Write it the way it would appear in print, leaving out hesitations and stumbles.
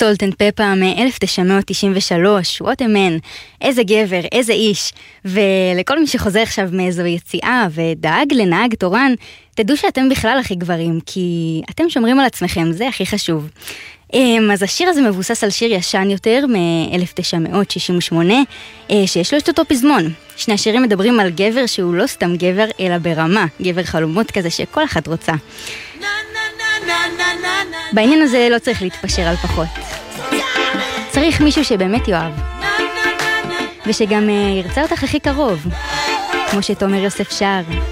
סולט אנד פפה מ-1993, what a man, איזה גבר, איזה איש. ולכל מי שחוזר עכשיו מאיזו יציאה ודאג לנהג תורן, תדעו שאתם בכלל הכי גברים, כי אתם שומרים על עצמכם, זה הכי חשוב. אז השיר הזה מבוסס על שיר ישן יותר מ-1968, שיש לו את אותו פזמון. שני השירים מדברים על גבר שהוא לא סתם גבר, אלא ברמה, גבר חלומות כזה שכל אחת רוצה. בעניין הזה לא צריך להתפשר על פחות. צריך מישהו שבאמת יאהב, ושגם ירצה אותך הכי קרוב, כמו שתומר יוסף שר.